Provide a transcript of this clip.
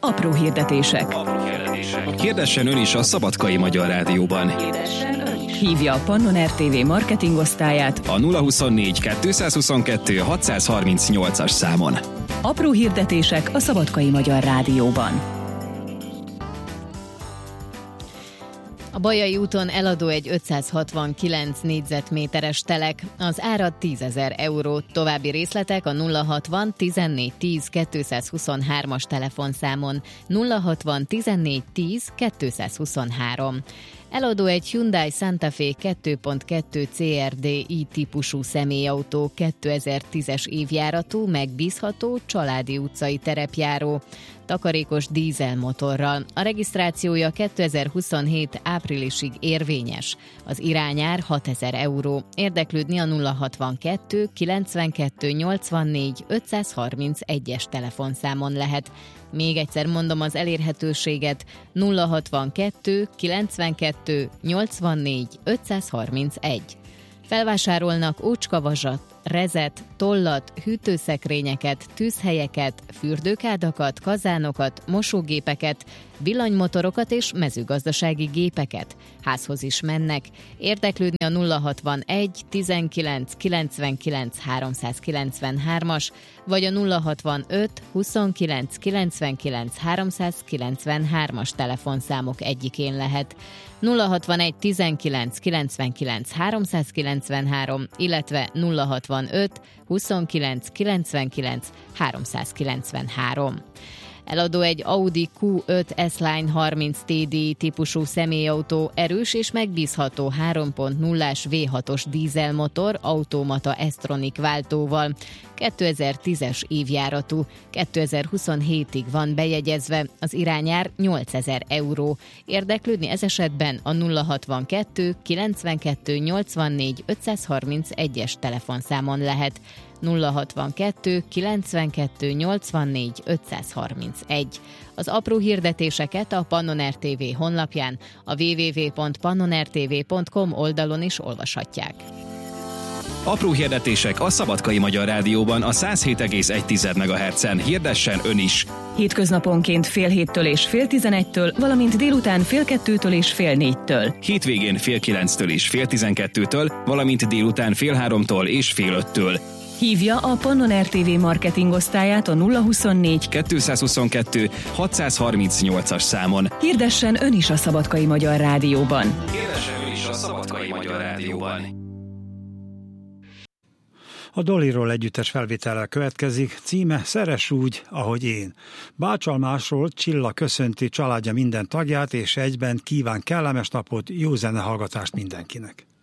Apró hirdetések. Hirdessen ön is a Szabadkai Magyar Rádióban. Hívja a Pannon RTV marketingosztályát A 024 222 638-as számon. Apró hirdetések a Szabadkai Magyar Rádióban. A Bajai úton eladó egy 569 négyzetméteres telek, az ára 10 000 euró. További részletek a 060 14 10 223-as telefonszámon. 060 14 10 223. Eladó egy Hyundai Santa Fe 2.2 CRDI típusú személyautó, 2010-es évjáratú, megbízható, családi utcai terepjáró, takarékos dízelmotorral. A regisztrációja 2027 áprilisig érvényes. Az irányár 6 000 euró. Érdeklődni a 062 92 84 531-es telefonszámon lehet. Még egyszer mondom az elérhetőséget: 062 92 84 531. Felvásárolnak ócskavazsat, rezet, tollat, hűtőszekrényeket, tűzhelyeket, fürdőkádakat, kazánokat, mosógépeket, villanymotorokat és mezőgazdasági gépeket. Házhoz is mennek. Érdeklődni a 061 19 99 393-as vagy a 065 29 99 393-as telefonszámok egyikén lehet. 061 19 99 393, illetve 065 29 99 393. Eladó egy Audi Q5 S-Line 30 TDI típusú személyautó, erős és megbízható 3.0-as V6-os dízelmotor, automata S-Tronic váltóval. 2010-es évjáratú, 2027-ig van bejegyezve, az irányár 8 000 euró. Érdeklődni ez esetben a 062 92 84 531-es telefonszámon lehet. 062 92 84 531. Az apró hirdetéseket a Pannon RTV honlapján, a www.pannontv.com oldalon is olvashatják. Apró hirdetések a Szabadkai Magyar Rádióban a 107,1 MHz-en. Hirdessen ön is! Hétköznaponként fél 7-től és fél 11-től, valamint délután fél 2-től és fél 4-től. Hétvégén fél 9-től és fél 12-től, valamint délután fél 3-tól és fél 5-től. Hívja a Pannon RTV marketingosztályát a 024 222 638-as számon. Hirdessen ön is a Szabadkai Magyar Rádióban. Hirdessen ön is a Szabadkai Magyar Rádióban. A Dollyról együttes felvétellel következik, címe Szeress úgy, ahogy én. Bácsalmásról Csilla köszönti családja minden tagját, és egyben kíván kellemes napot, jó zenehallgatást mindenkinek.